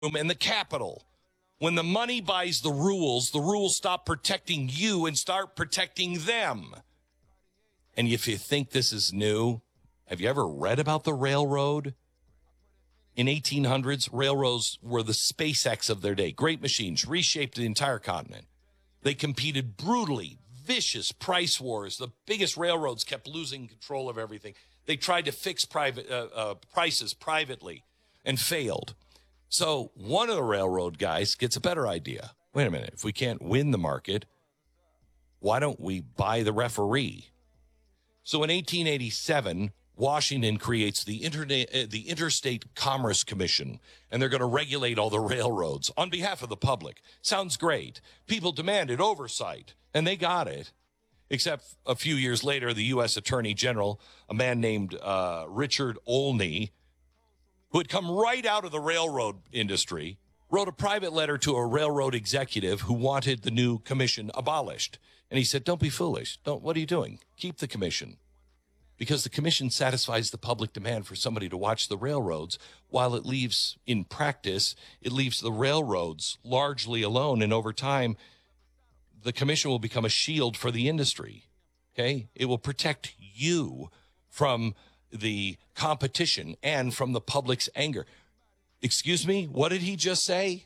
and the Capitol. When the money buys the rules stop protecting you and start protecting them. And if you think this is new, have you ever read about the railroad? In 1800s, railroads were the SpaceX of their day. Great machines, reshaped the entire continent. They competed brutally, vicious price wars. The biggest railroads kept losing control of everything. They tried to fix prices privately and failed. So one of the railroad guys gets a better idea. Wait a minute, if we can't win the market, why don't we buy the referee? So in 1887, Washington creates the Interstate Commerce Commission, and they're going to regulate all the railroads on behalf of the public. Sounds great. People demanded oversight, and they got it. Except a few years later, the U.S. Attorney General, a man named Richard Olney, who had come right out of the railroad industry, wrote a private letter to a railroad executive who wanted the new commission abolished. And he said, don't be foolish. What are you doing? Keep the commission. Because the commission satisfies the public demand for somebody to watch the railroads, while it leaves, in practice, it leaves the railroads largely alone. And over time, the commission will become a shield for the industry. Okay? It will protect you from the competition and from the public's anger. Excuse me? What did he just say?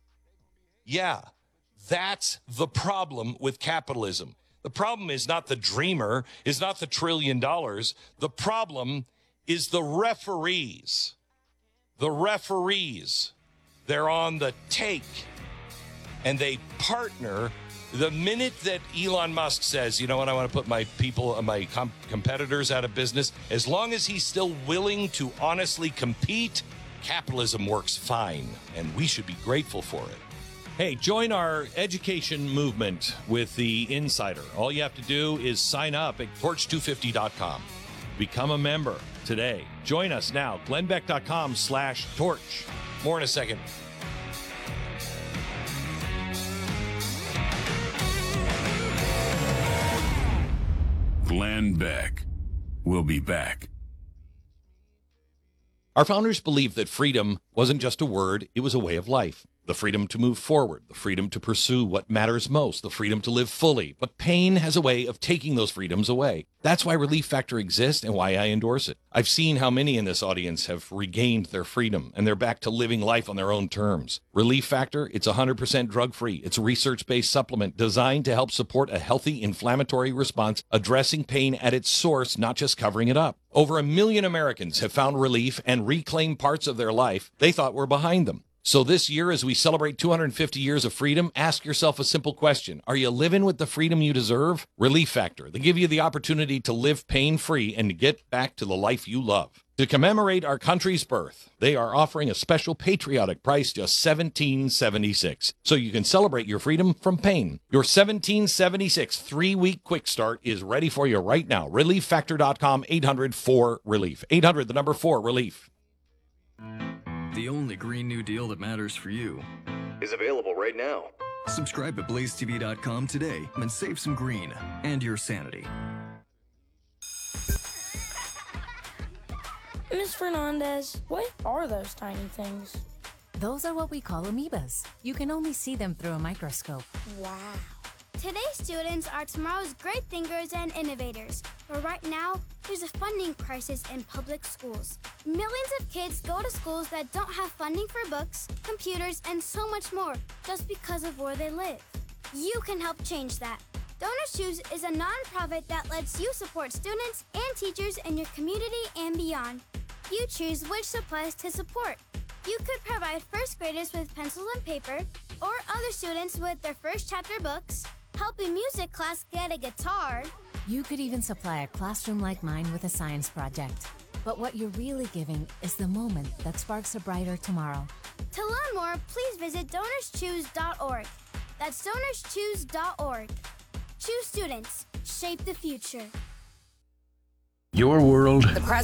Yeah, that's the problem with capitalism. The problem is not the dreamer, is not the $1 trillion. The problem is the referees. The referees, they're on the take, and they partner. The minute that Elon Musk says, you know what, I want to put my people, my competitors out of business, as long as he's still willing to honestly compete, capitalism works fine, and we should be grateful for it. Hey, join our education movement with The Insider. All you have to do is sign up at torch250.com. Become a member today. Join us now, glennbeck.com/torch. More in a second. Glenn Beck. We'll be back. Our founders believed that freedom wasn't just a word, it was a way of life. The freedom to move forward, the freedom to pursue what matters most, the freedom to live fully. But pain has a way of taking those freedoms away. That's why Relief Factor exists and why I endorse it. I've seen how many in this audience have regained their freedom, and they're back to living life on their own terms. Relief Factor, it's 100% drug-free. It's a research-based supplement designed to help support a healthy inflammatory response, addressing pain at its source, not just covering it up. Over 1 million Americans have found relief and reclaimed parts of their life they thought were behind them. So this year, as we celebrate 250 years of freedom, ask yourself a simple question. Are you living with the freedom you deserve? Relief Factor. They give you the opportunity to live pain-free and to get back to the life you love. To commemorate our country's birth, they are offering a special patriotic price, just $17.76. So you can celebrate your freedom from pain. Your $17.76 3-week quick start is ready for you right now. ReliefFactor.com, 800-4-RELIEF. 800, the number 4-RELIEF. The only Green New Deal that matters for you is available right now. Subscribe at blazetv.com today and save some green and your sanity. Ms. Fernandez, what are those tiny things? Those are what we call amoebas. You can only see them through a microscope. Wow. Today's students are tomorrow's great thinkers and innovators. But right now, there's a funding crisis in public schools. Millions of kids go to schools that don't have funding for books, computers, and so much more just because of where they live. You can help change that. Donors Choose is a nonprofit that lets you support students and teachers in your community and beyond. You choose which supplies to support. You could provide first graders with pencils and paper, or other students with their first chapter books, help a music class get a guitar. You could even supply a classroom like mine with a science project. But what you're really giving is the moment that sparks a brighter tomorrow. To learn more, please visit DonorsChoose.org. That's DonorsChoose.org. Choose students. Shape the future. Your world,